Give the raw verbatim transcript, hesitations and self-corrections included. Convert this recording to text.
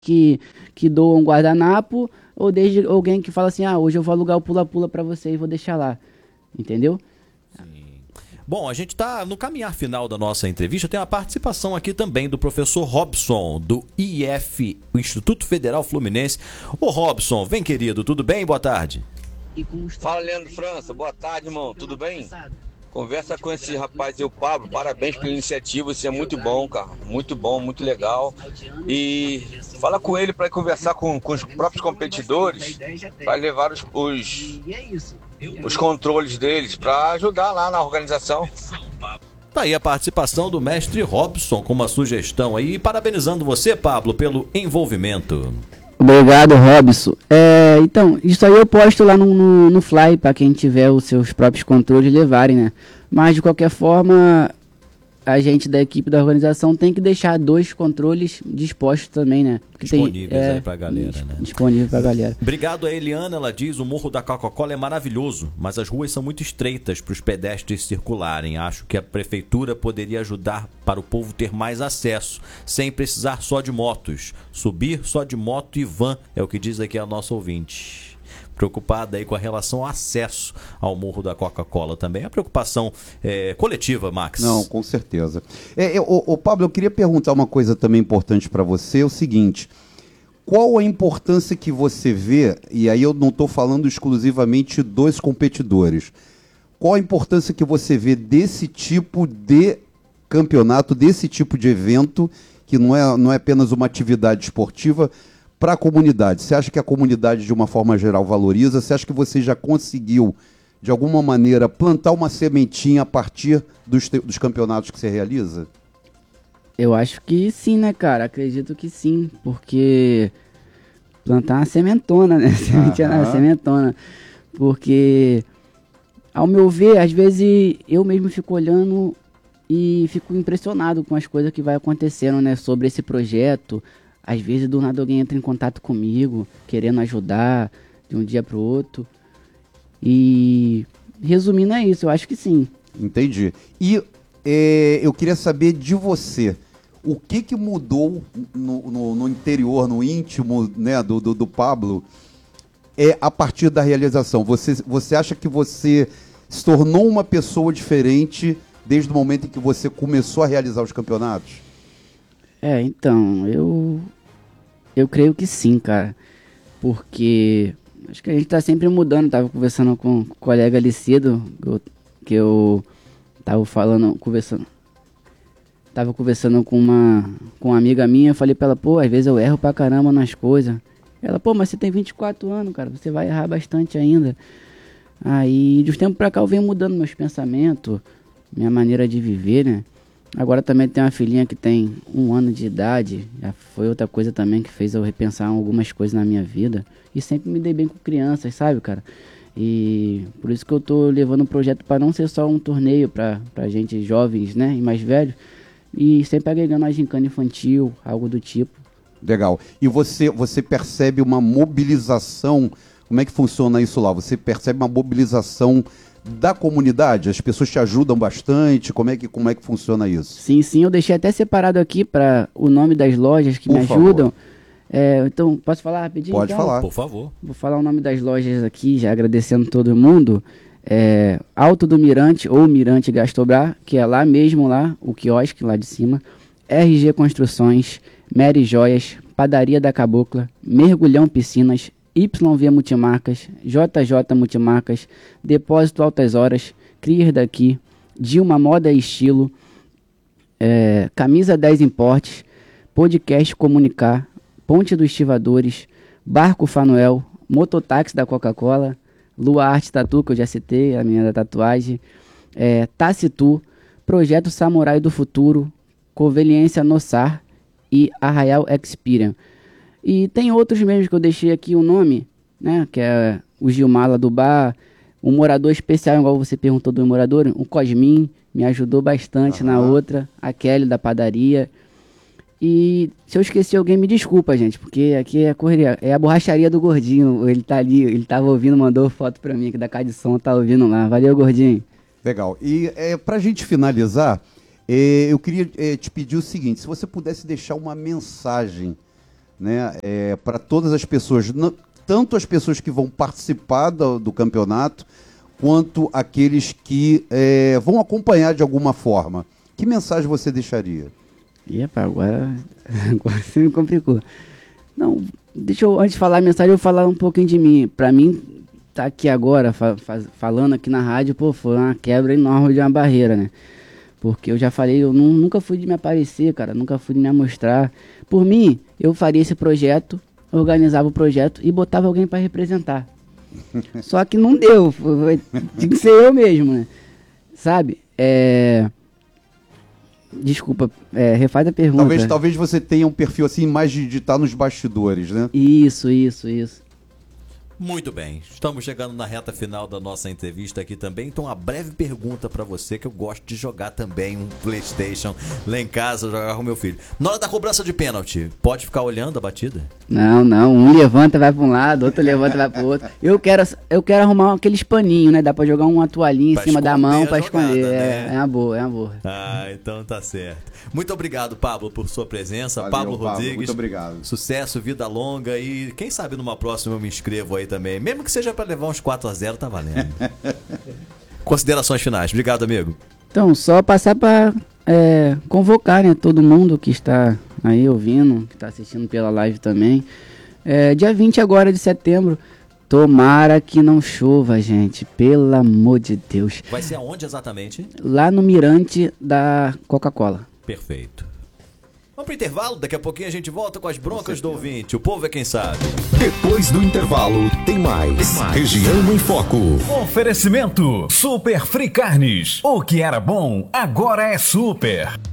que, que doa um guardanapo, ou desde alguém que fala assim, ah, hoje eu vou alugar o pula-pula pra você e vou deixar lá, entendeu? Sim. Bom, a gente está no caminhar final da nossa entrevista, tem a participação aqui também do professor Robson, do I F, o Instituto Federal Fluminense. Ô Robson, vem querido, tudo bem? Boa tarde. Fala, Leandro França, boa tarde, irmão, tudo bem? Conversa com esse rapaz aí, o Pablo, parabéns pela iniciativa, isso é muito bom, cara, muito bom, muito legal. E fala com ele para conversar com, com os próprios competidores, para levar os, os, os controles deles, para ajudar lá na organização. Tá aí a participação do mestre Robson com uma sugestão aí, parabenizando você, Pablo, pelo envolvimento. Obrigado, Robson. É, então, isso aí eu posto lá no, no, no Fly, para quem tiver os seus próprios controles levarem, né? Mas, de qualquer forma, a gente da equipe da organização tem que deixar dois controles dispostos também, né? Porque disponíveis tem, é, aí pra galera, né? Disponível pra galera. Obrigado a Eliana, ela diz, o Morro da Coca-Cola é maravilhoso, mas as ruas são muito estreitas para os pedestres circularem. Acho que a prefeitura poderia ajudar para o povo ter mais acesso, sem precisar só de motos. Subir só de moto e van, é o que diz aqui a nossa ouvinte. Preocupada aí com a relação ao acesso ao Morro da Coca-Cola também. A preocupação é, coletiva, Max. Não, com certeza. É, é, o, o Pablo, eu queria perguntar uma coisa também importante para você, é o seguinte, qual a importância que você vê, e aí eu não estou falando exclusivamente dos competidores, qual a importância que você vê desse tipo de campeonato, desse tipo de evento, que não é, não é apenas uma atividade esportiva, para a comunidade? Você acha que a comunidade, de uma forma geral, valoriza? Você acha que você já conseguiu, de alguma maneira, plantar uma sementinha a partir dos, te- dos campeonatos que você realiza? Eu acho que sim, né, cara? Acredito que sim, porque plantar uma sementona, né? Sementinha na Aham. sementona. Porque, ao meu ver, às vezes eu mesmo fico olhando e fico impressionado com as coisas que vai acontecendo, né? Sobre esse projeto. Às vezes, do nada, alguém entra em contato comigo, querendo ajudar de um dia pro outro. E, resumindo, é isso. Eu acho que sim. Entendi. E é, eu queria saber de você, o que, que mudou no, no- no interior, no íntimo, né, do, do, do Pablo, é, a partir da realização? Você, você acha que você se tornou uma pessoa diferente desde o momento em que você começou a realizar os campeonatos? É, então, eu eu creio que sim, cara, porque acho que a gente tá sempre mudando. Tava conversando com um colega ali cedo, que eu, que eu tava falando, conversando, tava conversando com uma, com uma amiga minha. Eu falei pra ela, pô, às vezes eu erro pra caramba nas coisas. Ela, pô, mas você tem vinte e quatro anos, cara, você vai errar bastante ainda. Aí, de uns tempos pra cá, eu venho mudando meus pensamentos, minha maneira de viver, né? Agora também tem uma filhinha que tem um ano de idade. Já foi outra coisa também que fez eu repensar algumas coisas na minha vida. E sempre me dei bem com crianças, sabe, cara? E por isso que eu tô levando o projeto para não ser só um torneio pra, pra gente jovens, né? E mais velhos. E sempre agregando a gincana infantil, algo do tipo. Legal. E você, você percebe uma mobilização, como é que funciona isso lá? Você percebe uma mobilização da comunidade? As pessoas te ajudam bastante? Como é que, como é que funciona isso? Sim, sim, eu deixei até separado aqui para o nome das lojas que Por me favor. ajudam. É, então, posso falar rapidinho? Pode então? falar. Por favor. Vou falar o nome das lojas aqui, já agradecendo todo mundo. É, Alto do Mirante, ou Mirante Gastobrar, que é lá mesmo, lá, o quiosque lá de cima. R G Construções, Mary Joias, Padaria da Cabocla, Mergulhão Piscinas, Y V Multimarcas, J J Multimarcas, Depósito Altas Horas, Crier daqui, Dilma Moda e Estilo, é, Camisa dez Importes, Podcast Comunicar, Ponte dos Estivadores, Barco Fanuel, Mototáxi da Coca-Cola, Lua Arte Tatu, que eu já citei, a menina da tatuagem, é, Tacitu, Projeto Samurai do Futuro, Conveniência Nossar e Arraial Experian. E tem outros mesmo que eu deixei aqui o nome, né? Que é o Gilmar lá do bar, um morador especial, igual você perguntou do morador, o Cosmin, me ajudou bastante na Aham. outra, a Kelly da padaria. E se eu esqueci alguém, me desculpa, gente, porque aqui é a correria, é a borracharia do Gordinho, ele tá ali, ele tava ouvindo, mandou foto pra mim aqui da casa de som, tá ouvindo lá. Valeu, Gordinho. Legal. E é, para a gente finalizar, é, eu queria é, te pedir o seguinte, se você pudesse deixar uma mensagem, né, é, para todas as pessoas, não, tanto as pessoas que vão participar do, do campeonato, quanto aqueles que é, vão acompanhar de alguma forma. Que mensagem você deixaria? Ih, rapaz, agora, agora você me complicou. Não, deixa eu, antes de falar a mensagem, eu vou falar um pouquinho de mim. Pra mim, tá aqui agora, fa, fa, falando aqui na rádio, pô, foi uma quebra enorme de uma barreira, né? Porque eu já falei, eu não, nunca fui de me aparecer, cara, nunca fui de me mostrar. Por mim, eu faria esse projeto, organizava o projeto e botava alguém pra representar. Só que não deu, foi, tinha que ser eu mesmo, né? Sabe? É... Desculpa, é, refaz a pergunta. Talvez, talvez você tenha um perfil assim mais de estar nos bastidores, né? Isso, isso, isso. Muito bem, estamos chegando na reta final da nossa entrevista aqui também, então uma breve pergunta pra você, que eu gosto de jogar também um PlayStation lá em casa, jogar com meu filho. Na hora da cobrança de pênalti, pode ficar olhando a batida? Não, não, um levanta vai pra um lado, outro levanta vai pro outro. Eu quero, eu quero arrumar aqueles paninhos, né? Dá pra jogar uma toalhinha Pra em cima da mão pra jogada, esconder. né? É, é uma boa, é uma boa. Ah, então tá certo. Muito obrigado, Pablo, por sua presença. Valeu, Pablo Pablo, Rodrigues. muito obrigado. Sucesso, vida longa e quem sabe numa próxima eu me inscrevo aí também. Mesmo que seja pra levar uns quatro a zero, tá valendo. Considerações finais. Obrigado, amigo. Então, só passar pra é, convocar, né, todo mundo que está aí ouvindo, que está assistindo pela live também. É, dia vinte agora de setembro. Tomara que não chova, gente. Pelo amor de Deus. Vai ser aonde exatamente? Lá no Mirante da Coca-Cola. Perfeito. Vamos pro intervalo, daqui a pouquinho a gente volta com as broncas do ouvinte. O povo é quem sabe. Depois do intervalo, tem mais. Região em Foco. Oferecimento Super Free Carnes. O que era bom, agora é super.